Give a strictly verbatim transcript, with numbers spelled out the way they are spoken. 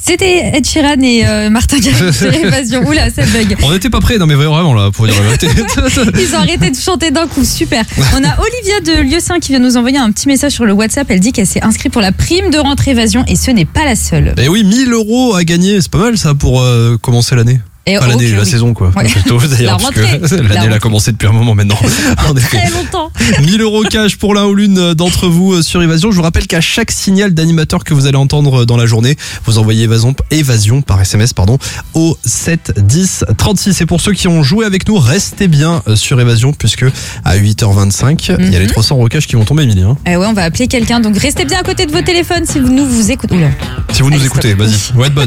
C'était Ed Sheeran et euh, Martin Garrix sur Évasion. Oula, ça bug. On n'était pas prêts, non mais vraiment là, pour dire la vérité. Ils ont arrêté de chanter d'un coup, super. On a Olivia de Lieu-Saint qui vient nous envoyer un petit message sur le WhatsApp. Elle dit qu'elle s'est inscrite pour la prime de rentrée Évasion et ce n'est pas la seule. Et oui, mille euros à gagner, c'est pas mal ça pour euh, commencer l'année. Et Pas l'année, okay, la oui. saison quoi. Ouais. Plutôt, d'ailleurs, La parce rentrée. que l'année La elle a commencé depuis un moment maintenant. En effet. Très longtemps. mille euros cash pour l'un ou l'une d'entre vous sur Évasion. Je vous rappelle qu'à chaque signal d'animateur que vous allez entendre dans la journée, vous envoyez évasion, évasion par S M S pardon, au sept dix trente-six. Et pour ceux qui ont joué avec nous, restez bien sur Évasion puisque à huit heures vingt-cinq, mm-hmm. il y a les trois cents euros cash qui vont tomber, Émilie. Hein. Eh ouais, on va appeler quelqu'un. Donc restez bien à côté de vos téléphones si vous nous vous écoutez. Oula. Si vous nous Allez, écoutez, stop. vas-y. Ouais, bonne.